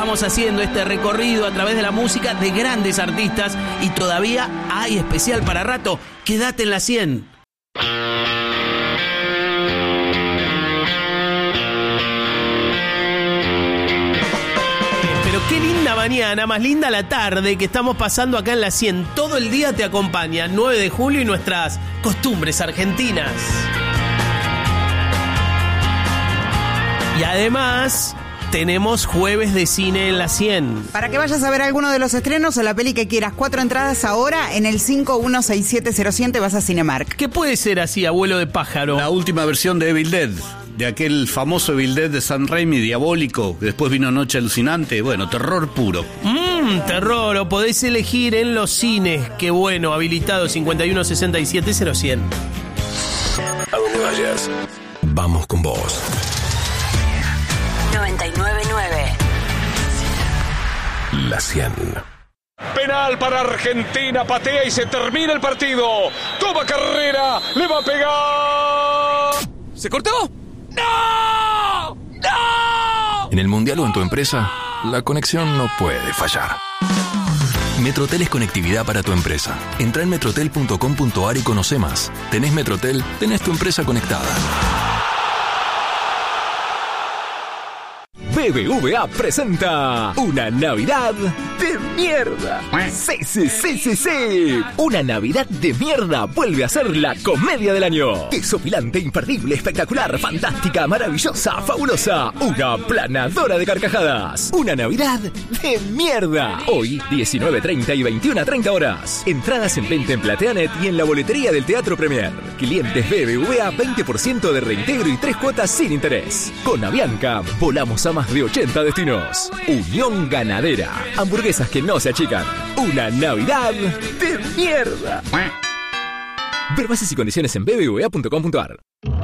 Estamos haciendo este recorrido a través de la música de grandes artistas y todavía hay especial para rato. Quédate en la 100. Pero qué linda mañana, más linda la tarde que estamos pasando acá en la 100. Todo el día te acompaña 9 de julio y nuestras costumbres argentinas. Y además tenemos jueves de cine en la 100. Para que vayas a ver alguno de los estrenos o la peli que quieras, 4 entradas ahora en el 51670100 te vas a Cinemark. ¿Qué puede ser así, abuelo de pájaro? La última versión de Evil Dead, de aquel famoso Evil Dead de Sam Raimi, diabólico, que después vino Noche Alucinante. Bueno, terror puro. Terror, o podés elegir en los cines. Qué bueno, habilitado 51670100. A donde vayas, vamos con vos. 99.9 La 100. Penal para Argentina, patea y se termina el partido. Toma carrera, le va a pegar. ¿Se cortó? ¡No! ¡No! En el Mundial o en tu empresa, la conexión no puede fallar. Metrotel es conectividad para tu empresa. Entra en metrotel.com.ar y conoce más. Tenés Metrotel, tenés tu empresa conectada. BBVA presenta una Navidad de mierda. Sí. Una Navidad de mierda vuelve a ser la comedia del año. Desopilante, imperdible, espectacular, fantástica, maravillosa, fabulosa. Una planadora de carcajadas. Una Navidad de mierda. Hoy, 19:30 y 21:30 horas. Entradas en venta en Plateanet y en la boletería del Teatro Premier. Clientes BBVA, 20% de reintegro y 3 cuotas sin interés. Con Avianca, volamos a más de 80 destinos. Unión Ganadera. Hamburguesas que no se achican. Una Navidad de mierda. Ver bases y condiciones en bbva.com.ar.